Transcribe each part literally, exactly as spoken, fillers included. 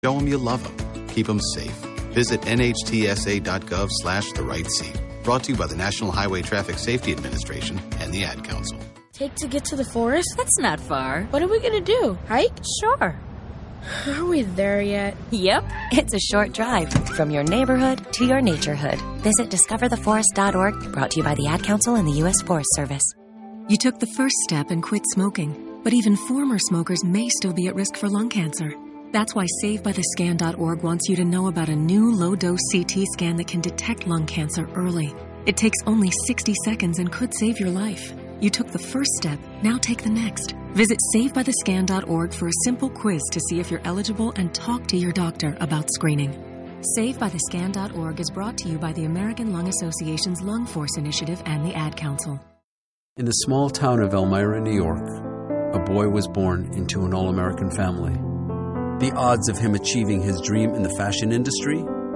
Show them you love them. Keep them safe. Visit nhtsa.gov slash the right seat. Brought to you by the National Highway Traffic Safety Administration and the Ad Council. Take to get to the forest? That's not far. What are we going to do? Hike? Sure. Are we there yet? Yep. It's a short drive from your neighborhood to your naturehood. Visit discover the forest dot org, brought to you by the Ad Council and the U S Forest Service. You took the first step and quit smoking, but even former smokers may still be at risk for lung cancer. That's why save by the scan dot org wants you to know about a new low-dose C T scan that can detect lung cancer early. It takes only sixty seconds and could save your life. You took the first step, now take the next. Visit save by the scan dot org for a simple quiz to see if you're eligible and talk to your doctor about screening. save by the scan dot org is brought to you by the American Lung Association's Lung Force Initiative and the Ad Council. In the small town of Elmira, New York, a boy was born into an all-American family. The odds of him achieving his dream in the fashion industry?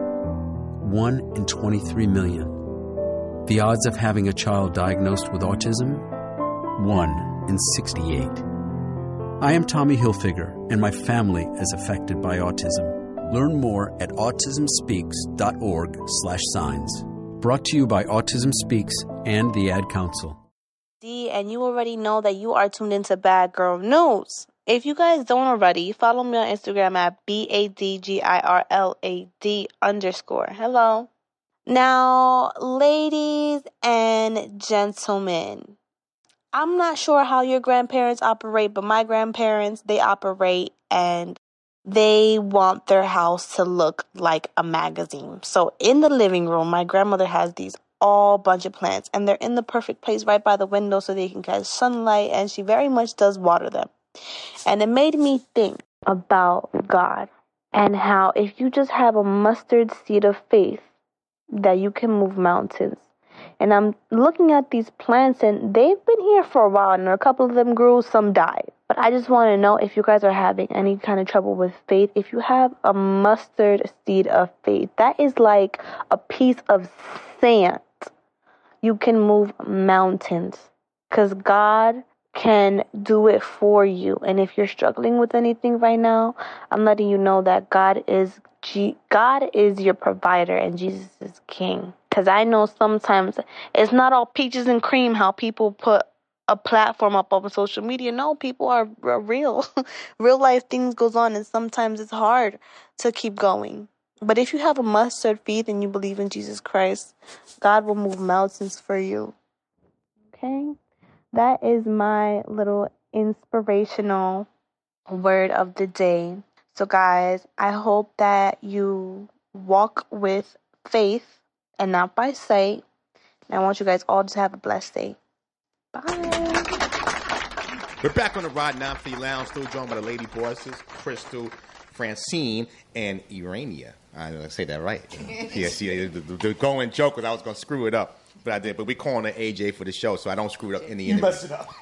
one in twenty-three million. The odds of having a child diagnosed with autism? one in sixty-eight. I am Tommy Hilfiger, and my family is affected by autism. Learn more at autism speaks dot org slash signs. Brought to you by Autism Speaks and the Ad Council. And you already know that you are tuned into Bad Girl News. If you guys don't already, follow me on Instagram at B A D G I R L A D underscore. Hello. Now, ladies and gentlemen, I'm not sure how your grandparents operate, but my grandparents, they operate and they want their house to look like a magazine. So in the living room, my grandmother has these all bunch of plants, and they're in the perfect place right by the window so they can catch sunlight, and she very much does water them. And it made me think about God and how if you just have a mustard seed of faith, that you can move mountains. And I'm looking at these plants, and they've been here for a while, and a couple of them grew, some died. But I just want to know if you guys are having any kind of trouble with faith. If you have a mustard seed of faith, that is like a piece of sand. You can move mountains because God can do it for you. And if you're struggling with anything right now, I'm letting you know that God is G- God is your provider and Jesus is King. Because I know sometimes it's not all peaches and cream how people put a platform up on social media. No, people are, are real. Real life things goes on, and sometimes it's hard to keep going. But if you have a mustard faith and you believe in Jesus Christ, God will move mountains for you. Okay? That is my little inspirational word of the day. So guys, I hope that you walk with faith and not by sight. And I want you guys all to have a blessed day. Bye. We're back on the Rod Nonfee Lounge, still joined by the lady bosses, Crystal, Francine, and Urania. I didn't say that right. Yeah, see, the, the, the going joke was I was going to screw it up, but I did. But we calling her A J for the show, so I don't screw it up in the you interview. messed it up.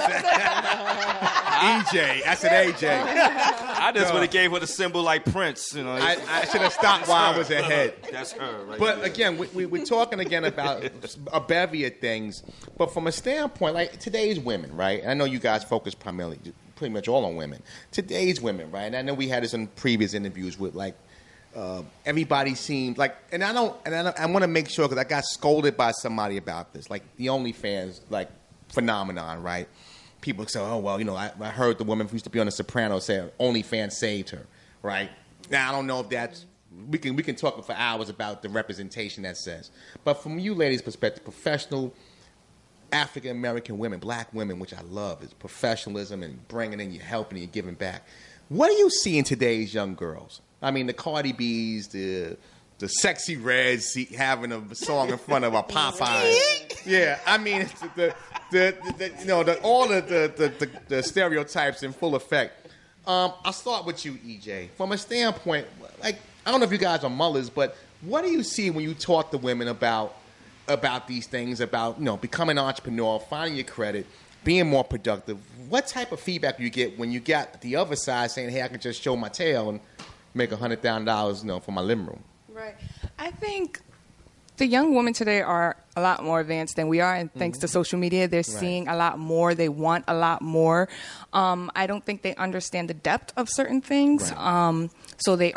E J. I said A J. I just would have gave her the symbol like Prince. You know, I, I should have stopped while I was ahead. That's her. Right But there. again, we, we, we're talking again about a bevy of things. But from a standpoint, like today's women, right? And I know you guys focus primarily, pretty much all on women. Today's women, right? And I know we had this in previous interviews with like uh, everybody seems like, and I don't, and I, don't, I want to make sure because I got scolded by somebody about this, like the OnlyFans like phenomenon, right? People say, oh, well, you know, I, I heard the woman who used to be on The Sopranos say OnlyFans saved her, right? Now, I don't know if that's, we can we can talk for hours about the representation that says. But from you ladies' perspective, professional African-American women, black women, which I love, is professionalism and bringing in, you're helping, you're giving back. What do you see in today's young girls? I mean, the Cardi B's, the the Sexy Reds see, having a song in front of a Popeyes. Yeah, I mean, it's the, the, the, the you know, the, all the, the, the, the stereotypes in full effect. Um, I'll start with you, E J. From a standpoint, like, I don't know if you guys are mothers, but what do you see when you talk to women about about these things, about, you know, becoming an entrepreneur, finding your credit, being more productive? What type of feedback do you get when you got the other side saying, hey, I can just show my tail and make one hundred thousand dollars, you know, for my living room? Right. I think The young women today are a lot more advanced than we are, and thanks to social media, they're seeing a lot more. They want a lot more. Um, I don't think they understand the depth of certain things, Right. um, so they